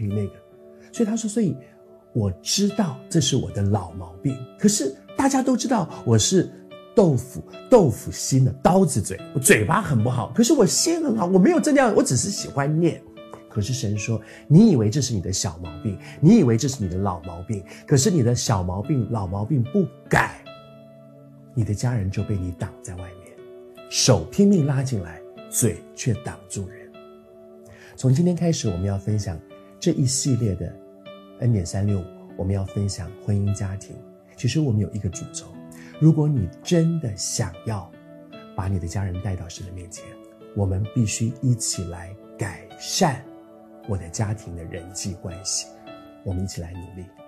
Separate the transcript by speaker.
Speaker 1: 评那个。所以他说，所以我知道这是我的老毛病，可是大家都知道我是豆腐心的刀子嘴，我嘴巴很不好，可是我心很好，我没有这样，我只是喜欢念。可是神说，你以为这是你的小毛病，你以为这是你的老毛病，可是你的小毛病老毛病不改，你的家人就被你挡在外面，手拼命拉进来，嘴却挡住人。从今天开始，我们要分享这一系列的恩典365，我们要分享婚姻家庭。其实我们有一个主轴，如果你真的想要把你的家人带到神的面前，我们必须一起来改善我的家庭的人际关系。我们一起来努力。